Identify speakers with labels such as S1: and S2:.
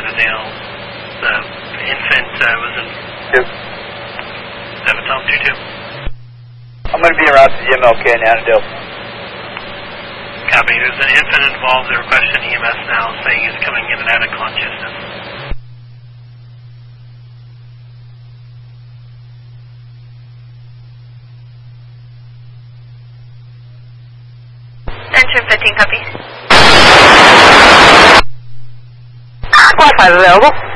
S1: Annandale. The infant was in...
S2: 2.
S1: 7 Tom 22.
S2: I'm going to be around to the MLK in Annandale.
S1: Copy. There's an infant involved. They're requesting EMS now, saying he's coming in and out of consciousness.
S3: Enter 15, copy.
S4: Wi-Fi available.